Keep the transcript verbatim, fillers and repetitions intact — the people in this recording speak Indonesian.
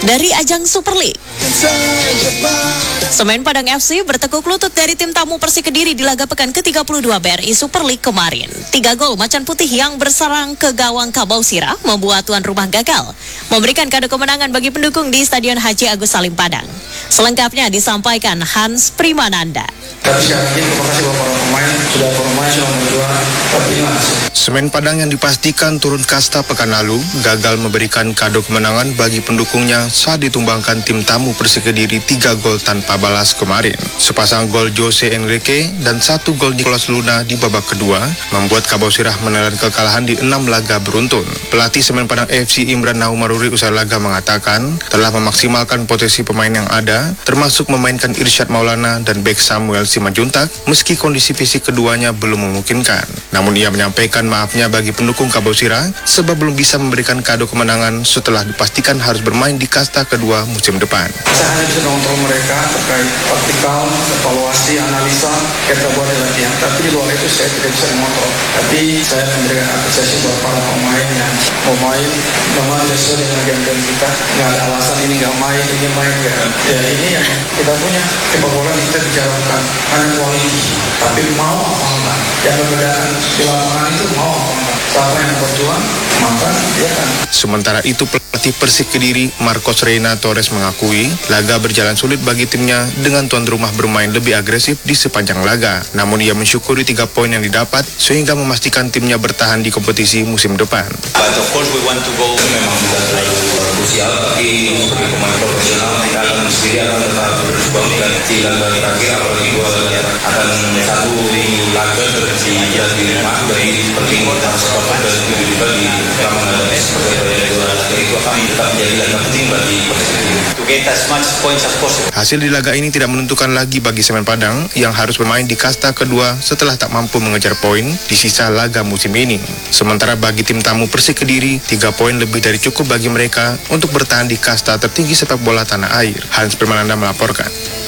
dari ajang Super League. Semen Padang F C bertekuk lutut dari tim tamu Persik Kediri di laga pekan ke tiga puluh dua B R I Super League kemarin. Tiga gol macan putih yang berserang ke gawang Kabau Sirah membuat tuan rumah gagal memberikan kado kemenangan bagi pendukung di Stadion Haji Agus Salim Padang. Selengkapnya disampaikan Hans Primananda. Tapi sekali lagi terima kasih buat para pemain, sudah bermain selama dua pertandingan. Semen Padang yang dipastikan turun kasta pekan lalu gagal memberikan kado kemenangan bagi pendukungnya saat ditumbangkan tim tamu Persik Kediri tiga gol tanpa balas kemarin. Sepasang gol Jose Enrique dan satu gol Nicolas Luna di babak kedua membuat Kabau Sirah menelan kekalahan di enam laga beruntun. Pelatih Semen Padang F C Imran Naumaruri usai laga mengatakan telah memaksimalkan potensi pemain yang ada, termasuk memainkan Irsyad Maulana dan bek Samuel Simanjuntak meski kondisi fisik keduanya belum memungkinkan. Namun ia menyampaikan maafnya bagi pendukung Kabau Sirah sebab belum bisa memberikan kado kemenangan setelah dipastikan harus bermain di kasta kedua musim depan. Saya hanya bisa mengontrol mereka terkait taktikal, evaluasi, analisa, kita buat di latihan. Tapi di luar itu saya tidak bisa mengontrol. Tapi saya memberikan apresiasi buat para pemain yang mau main, memang sesuai dengan game-game kita. Nggak ada alasan ini nggak main, ini main nggak. Ya ini yang kita punya sepak bola kita bicarakan hanya kualiti, tapi mau apa enggak. Yang membedakan di lapangan itu mau apa enggak. Siapa yang berjuang, maka dia kan. Sementara itu pelatih Persik Kediri Marcos Reina Torres mengakui laga berjalan sulit bagi timnya dengan tuan rumah bermain lebih agresif di sepanjang laga. Namun ia mensyukuri tiga poin yang didapat sehingga memastikan timnya bertahan di kompetisi musim depan. But of course we want to go. Memang sudah terlalu krusial, tapi sebagai pemain profesional kita akan sendiri akan tetap berjuang dan di laga terakhir apalagi dua laga akan satu di laga terkecil di rumah, jadi penting kita support dan juga di Ramadan sebagai dua laga itu akan tetap menjadi laga penting bagi Persik to get as much points as possible. Hasil di laga ini tidak menentukan lagi bagi Semen Padang yang harus bermain di kasta kedua setelah tak mampu mengejar poin di sisa laga musim ini. Sementara bagi tim tamu Persik Kediri, tiga poin lebih dari cukup bagi mereka untuk bertahan di kasta tertinggi sepak bola tanah air. Hans Primananda melaporkan.